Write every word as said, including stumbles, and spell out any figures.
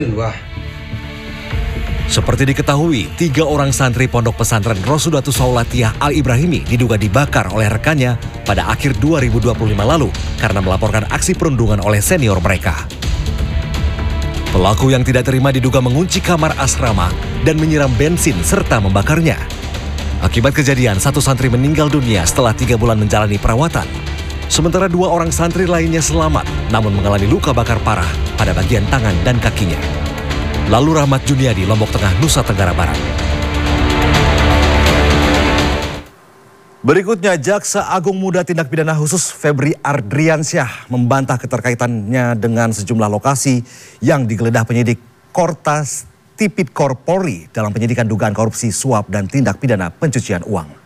Wah. Seperti diketahui, tiga orang santri pondok pesantren Rosudatus Saulatiah Al-Ibrahimi diduga dibakar oleh rekannya pada akhir dua ribu dua puluh lima lalu karena melaporkan aksi perundungan oleh senior mereka. Pelaku yang tidak terima diduga mengunci kamar asrama dan menyiram bensin serta membakarnya. Akibat kejadian, satu santri meninggal dunia setelah tiga bulan menjalani perawatan. Sementara dua orang santri lainnya selamat, namun mengalami luka bakar parah pada bagian tangan dan kakinya. Lalu Rahmat Juniadi, Lombok Tengah, Nusa Tenggara Barat. Berikutnya, Jaksa Agung Muda Tindak Pidana Khusus Febri Ardriansyah membantah keterkaitannya dengan sejumlah lokasi yang digeledah penyidik Kortas Tipikor Polri dalam penyidikan dugaan korupsi suap dan tindak pidana pencucian uang.